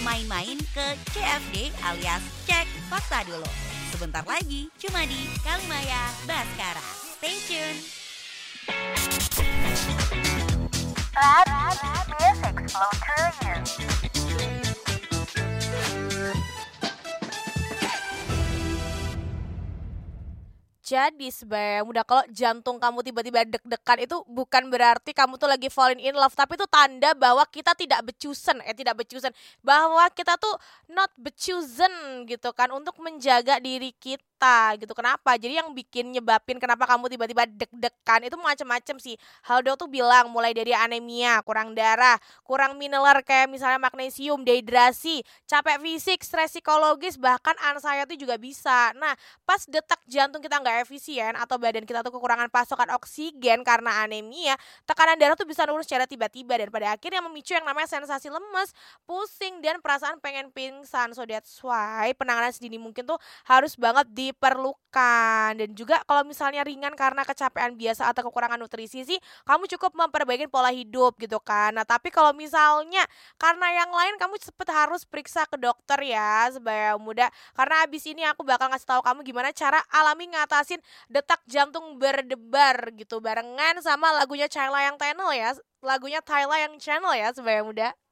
main-main ke CFD alias Cek Fakta Dulu. Sebentar lagi cuma di Kalimaya Baskara. Stay tune. Let music flow through you. Jadi sebenarnya mudah kalau jantung kamu tiba-tiba deg-degan itu bukan berarti kamu tuh lagi falling in love, tapi itu tanda bahwa kita tidak becusen, bahwa kita tuh not becusen gitu kan untuk menjaga diri kita gitu. Kenapa? Jadi yang nyebabin kenapa kamu tiba-tiba deg-degan itu macam-macam sih. Haldo tuh bilang mulai dari anemia, kurang darah, kurang mineral kayak misalnya magnesium, dehidrasi, capek fisik, stres psikologis, bahkan anxiety juga bisa. Nah, pas detak jantung kita nggak efisien atau badan kita tuh kekurangan pasokan oksigen karena anemia, tekanan darah tuh bisa nurun secara tiba-tiba dan pada akhirnya memicu yang namanya sensasi lemes, pusing, dan perasaan pengen pingsan. So that's why penanganan sedini mungkin tuh harus banget diperlukan. Dan juga kalau misalnya ringan karena kecapean biasa atau kekurangan nutrisi sih, kamu cukup memperbaiki pola hidup gitu kan. Nah tapi kalau misalnya karena yang lain, kamu cepet harus periksa ke dokter ya supaya mudah. Karena abis ini aku bakal ngasih tahu kamu gimana cara alami ngatasin detak jantung berdebar gitu barengan sama lagunya Tyla yang Channel ya, lagunya Tyla yang Channel ya supaya mudah.